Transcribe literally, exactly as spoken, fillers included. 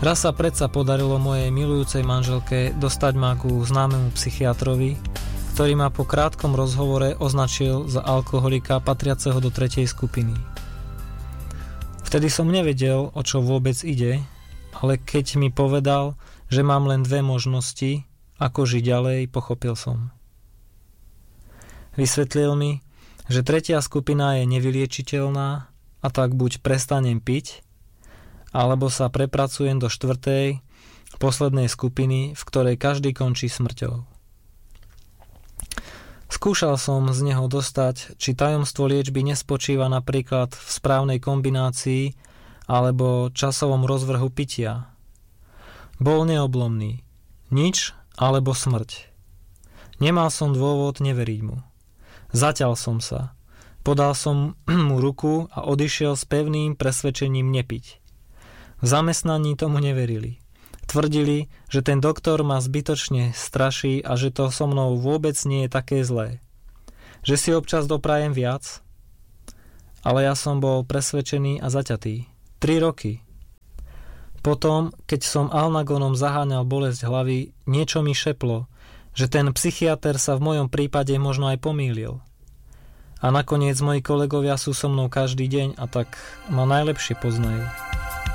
Raz sa predsa podarilo mojej milujúcej manželke dostať ma ku známemu psychiatrovi, ktorý ma po krátkom rozhovore označil za alkoholika patriaceho do tretej skupiny. Vtedy som nevedel, o čo vôbec ide, ale keď mi povedal, že mám len dve možnosti, ako žiť ďalej, pochopil som. Vysvetlil mi, že tretia skupina je nevyliečiteľná a tak buď prestanem piť, alebo sa prepracujem do štvrtej, poslednej skupiny, v ktorej každý končí smrťou. Skúšal som z neho dostať, či tajomstvo liečby nespočíva napríklad v správnej kombinácii alebo časovom rozvrhu pitia. Bol neoblomný. Nič alebo smrť. Nemal som dôvod neveriť mu. Zaťal som sa. Podal som mu ruku a odišiel s pevným presvedčením nepiť. V zamestnaní tomu neverili. Tvrdili, že ten doktor ma zbytočne straší a že to so mnou vôbec nie je také zlé. Že si občas doprajem viac, ale ja som bol presvedčený a zaťatý. Tri roky. Potom, keď som Alnagonom zaháňal bolesť hlavy, niečo mi šeplo, že ten psychiater sa v mojom prípade možno aj pomýlil. A nakoniec moji kolegovia sú so mnou každý deň a tak ma najlepšie poznajú.